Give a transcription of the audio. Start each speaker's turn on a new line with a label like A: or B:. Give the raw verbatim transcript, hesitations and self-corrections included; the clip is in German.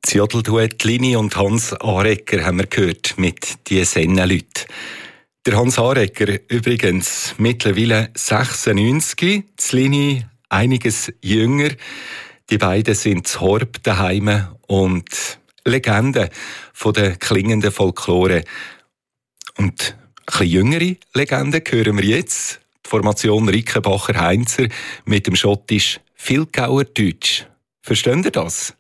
A: Das Jodelduett Lini und Hans Aregger haben wir gehört mit «Die Sennenlüt». Der Hans Aregger übrigens mittlerweile sechsundneunzig, das Lini einiges jünger. Die beiden sind zu Horb daheim und Legenden von der klingenden Folklore. Und ein bisschen jüngere Legenden hören wir jetzt. Die Formation Rickenbacher-Heinzer mit dem schottisch Vilgauer Deutsch. Versteht ihr das?